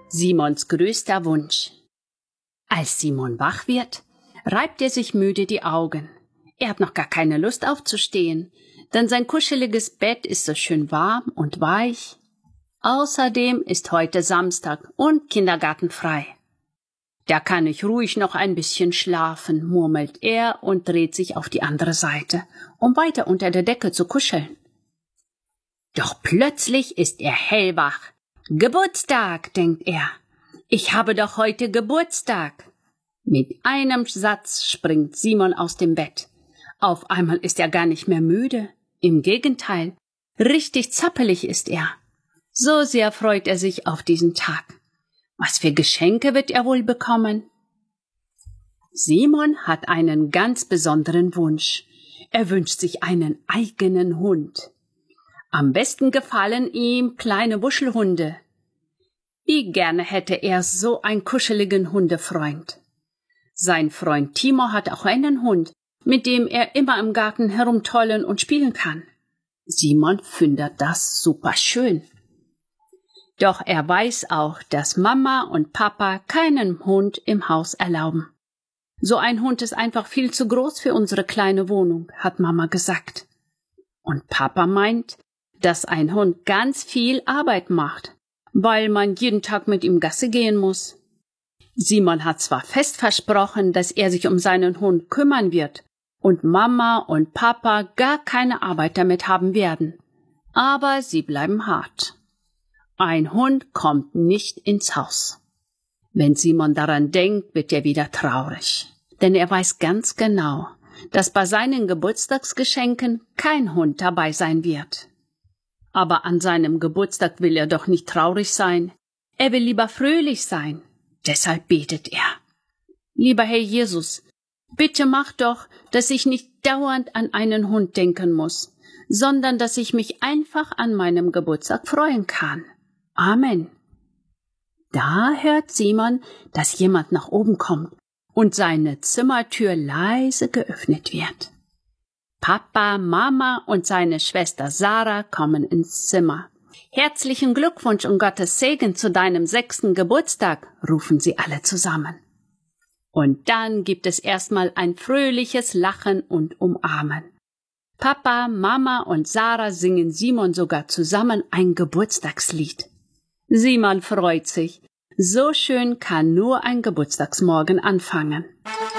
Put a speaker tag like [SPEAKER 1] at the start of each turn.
[SPEAKER 1] Simons größter Wunsch. Als Simon wach wird, reibt er sich müde die Augen. Er hat noch gar keine Lust aufzustehen, denn sein kuscheliges Bett ist so schön warm und weich. Außerdem ist heute Samstag und Kindergarten frei. Da kann ich ruhig noch ein bisschen schlafen, murmelt er und dreht sich auf die andere Seite, um weiter unter der Decke zu kuscheln. Doch plötzlich ist er hellwach. Geburtstag, denkt er. Ich habe doch heute Geburtstag. Mit einem Satz springt Simon aus dem Bett. Auf einmal ist er gar nicht mehr müde. Im Gegenteil, richtig zappelig ist er. So sehr freut er sich auf diesen Tag. Was für Geschenke wird er wohl bekommen? Simon hat einen ganz besonderen Wunsch. Er wünscht sich einen eigenen Hund. Am besten gefallen ihm kleine Wuschelhunde. Wie gerne hätte er so einen kuscheligen Hundefreund. Sein Freund Timo hat auch einen Hund, mit dem er immer im Garten herumtollen und spielen kann. Simon findet das super schön. Doch er weiß auch, dass Mama und Papa keinen Hund im Haus erlauben. So ein Hund ist einfach viel zu groß für unsere kleine Wohnung, hat Mama gesagt. Und Papa meint, dass ein Hund ganz viel Arbeit macht, weil man jeden Tag mit ihm Gassi gehen muss. Simon hat zwar fest versprochen, dass er sich um seinen Hund kümmern wird und Mama und Papa gar keine Arbeit damit haben werden, aber sie bleiben hart. Ein Hund kommt nicht ins Haus. Wenn Simon daran denkt, wird er wieder traurig, denn er weiß ganz genau, dass bei seinen Geburtstagsgeschenken kein Hund dabei sein wird. Aber an seinem Geburtstag will er doch nicht traurig sein. Er will lieber fröhlich sein. Deshalb betet er. Lieber Herr Jesus, bitte mach doch, dass ich nicht dauernd an einen Hund denken muss, sondern dass ich mich einfach an meinem Geburtstag freuen kann. Amen. Da hört Simon, dass jemand nach oben kommt und seine Zimmertür leise geöffnet wird. Papa, Mama und seine Schwester Sarah kommen ins Zimmer. Herzlichen Glückwunsch und Gottes Segen zu deinem 6. Geburtstag, rufen sie alle zusammen. Und dann gibt es erstmal ein fröhliches Lachen und Umarmen. Papa, Mama und Sarah singen Simon sogar zusammen ein Geburtstagslied. Simon freut sich. So schön kann nur ein Geburtstagsmorgen anfangen.